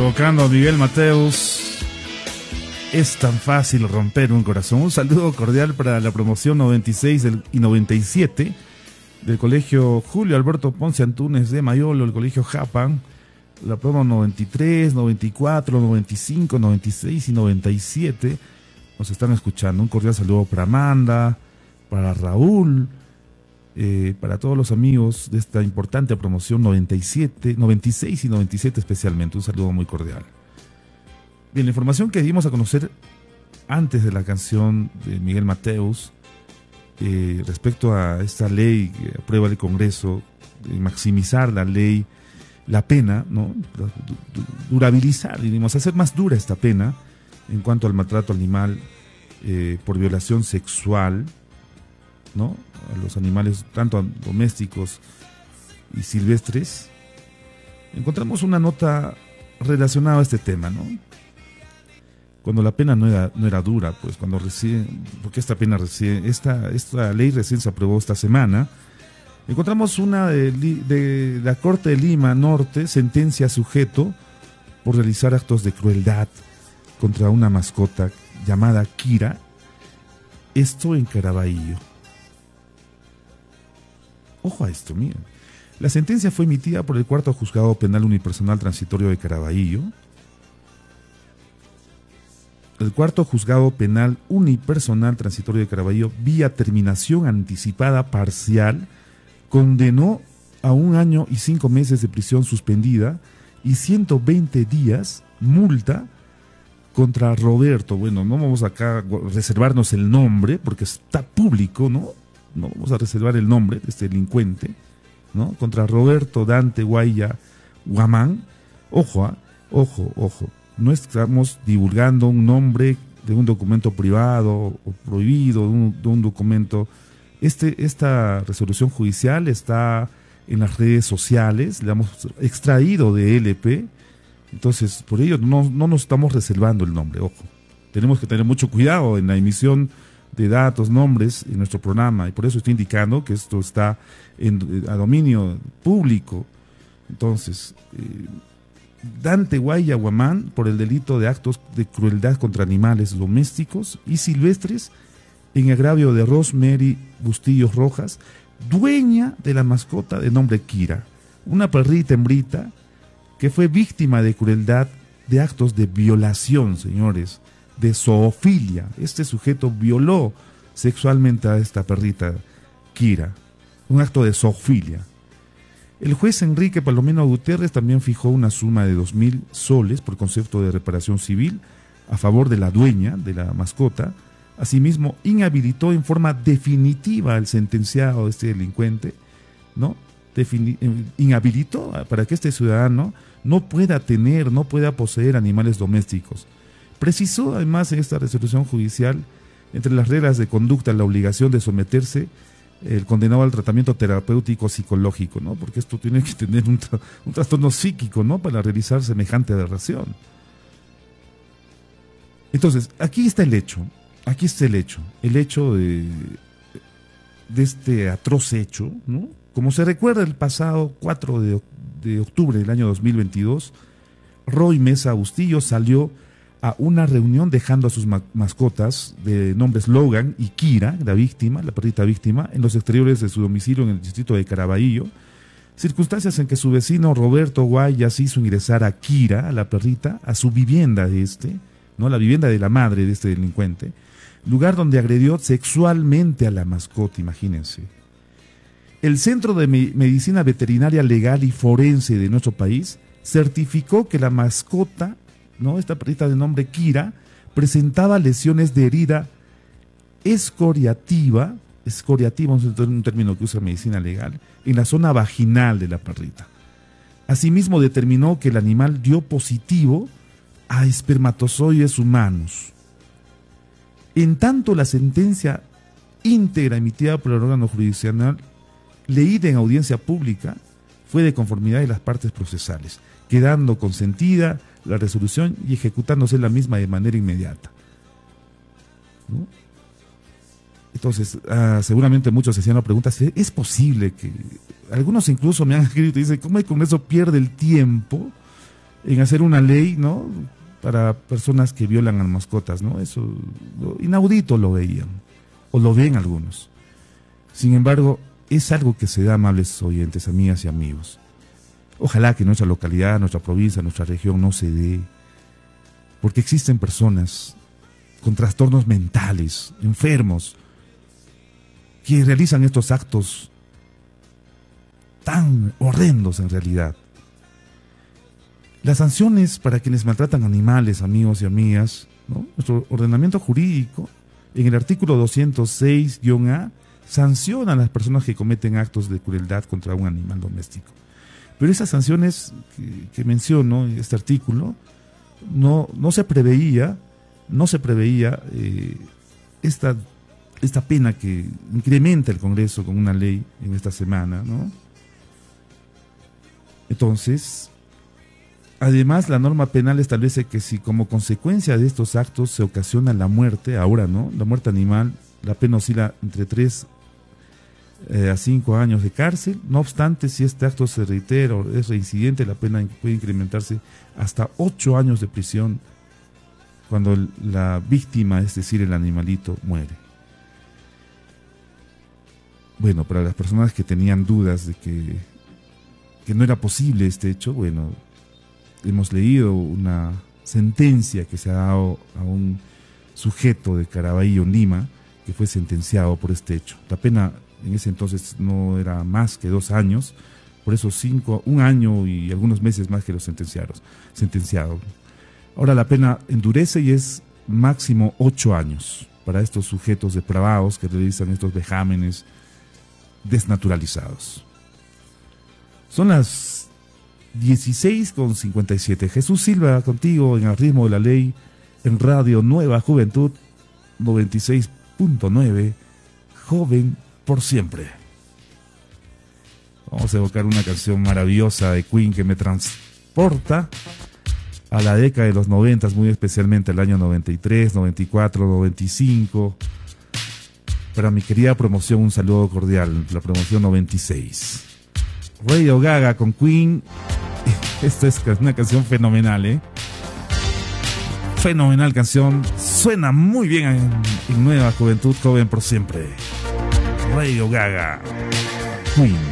Evocando a Miguel Mateus. Es tan fácil romper un corazón. Un saludo cordial para la promoción 96 y 97 del Colegio Julio Alberto Ponce Antunes de Mayolo, el Colegio Japan. La promo 93, 94, 95, 96 y 97 nos están escuchando. Un cordial saludo para Amanda, para Raúl, para todos los amigos de esta importante promoción 97, 96 y 97 especialmente. Un saludo muy cordial. Bien, la información que dimos a conocer antes de la canción de Miguel Mateus respecto a esta ley que aprueba el Congreso, de maximizar la ley, la pena, ¿no? Durabilizar, diríamos, hacer más dura esta pena en cuanto al maltrato animal por violación sexual, ¿no? A los animales tanto domésticos y silvestres. Encontramos una nota relacionada a este tema, ¿no? Cuando la pena no era dura, pues cuando recién, porque esta ley recién se aprobó esta semana. Encontramos una de la Corte de Lima Norte, sentencia a sujeto por realizar actos de crueldad contra una mascota llamada Kira, esto en Caraballo. Ojo a esto, miren. La sentencia fue emitida por el Cuarto Juzgado Penal Unipersonal Transitorio de Caraballo. El Cuarto Juzgado Penal Unipersonal Transitorio de Caraballo, vía terminación anticipada parcial, condenó a 1 año y 5 meses de prisión suspendida y 120 días multa contra Roberto. Bueno, no vamos acá a reservarnos el nombre porque está público, ¿no? No vamos a reservar el nombre de este delincuente, ¿no? Contra Roberto Dante Guaya Guamán. Ojo, ojo. No estamos divulgando un nombre de un documento privado o prohibido, de un documento. Esta resolución judicial está en las redes sociales, la hemos extraído de LP, entonces por ello no nos estamos reservando el nombre, ojo. Tenemos que tener mucho cuidado en la emisión de datos, nombres en nuestro programa, y por eso estoy indicando que esto está a dominio público. Entonces, Dante Guaya Guamán, por el delito de actos de crueldad contra animales domésticos y silvestres, en agravio de Rosemary Bustillos Rojas, dueña de la mascota de nombre Kira, una perrita hembrita que fue víctima de crueldad, de actos de violación, señores, de zoofilia. Este sujeto violó sexualmente a esta perrita Kira, un acto de zoofilia. El juez Enrique Palomino Gutiérrez también fijó una suma de 2.000 soles por concepto de reparación civil a favor de la dueña de la mascota. Asimismo, inhabilitó en forma definitiva al sentenciado de este delincuente, ¿no? Inhabilitó para que este ciudadano no pueda poseer animales domésticos. Precisó además en esta resolución judicial, entre las reglas de conducta, la obligación de someterse el condenado al tratamiento terapéutico psicológico, ¿no? Porque esto tiene que tener un trastorno psíquico, ¿no? Para realizar semejante aberración. Entonces, aquí está el hecho de este atroz hecho, ¿no? Como se recuerda, el pasado 4 de octubre del año 2022, Roy Mesa Bustillo salió a una reunión dejando a sus mascotas de nombres Logan y Kira, la perrita víctima, en los exteriores de su domicilio en el distrito de Caraballo, circunstancias en que su vecino Roberto Guayas hizo ingresar a Kira, a la perrita, a su vivienda ¿no? La vivienda de la madre de este delincuente, lugar donde agredió sexualmente a la mascota, imagínense. El Centro de Medicina Veterinaria Legal y Forense de nuestro país certificó que la mascota, ¿no? Esta perrita de nombre Kira, presentaba lesiones de herida escoriativa, es un término que usa medicina legal, en la zona vaginal de la perrita. Asimismo, determinó que el animal dio positivo a espermatozoides humanos. En tanto, la sentencia íntegra emitida por el órgano jurisdiccional, leída en audiencia pública, fue de conformidad de las partes procesales, quedando consentida la resolución y ejecutándose la misma de manera inmediata, ¿no? Entonces, seguramente muchos se hacían la pregunta, ¿es posible que...? Algunos incluso me han escrito y dicen, ¿cómo el Congreso pierde el tiempo en hacer una ley, ¿no?, para personas que violan a mascotas, ¿no? Eso inaudito lo veían, o lo ven algunos. Sin embargo, es algo que se da, amables oyentes, amigas y amigos. Ojalá que nuestra localidad, nuestra provincia, nuestra región no se dé, porque existen personas con trastornos mentales, enfermos, que realizan estos actos tan horrendos en realidad. Las sanciones para quienes maltratan animales, amigos y amigas, ¿no? Nuestro ordenamiento jurídico, en el artículo 206-A, sanciona a las personas que cometen actos de crueldad contra un animal doméstico. Pero esas sanciones que menciono en este artículo, no se preveía esta pena que incrementa el Congreso con una ley en esta semana, ¿no? Entonces, además, la norma penal establece que si como consecuencia de estos actos se ocasiona la muerte, ahora, ¿no?, la muerte animal, la pena oscila entre 3 a 5 años de cárcel. No obstante, si este acto se reitera o es reincidente, la pena puede incrementarse hasta 8 años de prisión cuando la víctima, es decir, el animalito, muere. Bueno, para las personas que tenían dudas de que no era posible este hecho, bueno, hemos leído una sentencia que se ha dado a un sujeto de Caraballo, Lima, que fue sentenciado por este hecho. La pena en ese entonces no era más que 2 años, por eso 1 año y algunos meses más que los sentenciados. Ahora la pena endurece y es máximo 8 años para estos sujetos depravados que realizan estos vejámenes desnaturalizados. Son las 16:57. Jesús Silva contigo en Al Ritmo de la Ley, en Radio Nueva Juventud 96.9, joven por siempre. Vamos a evocar una canción maravillosa de Queen que me transporta a la década de los 90, muy especialmente el año 93, 94, 95. Para mi querida promoción, un saludo cordial, la promoción 96. Radio Gaga con Queen. Esta es una canción fenomenal, ¿eh? Fenomenal canción. Suena muy bien en Nueva Juventud, joven por siempre. Radio Gaga, Queen.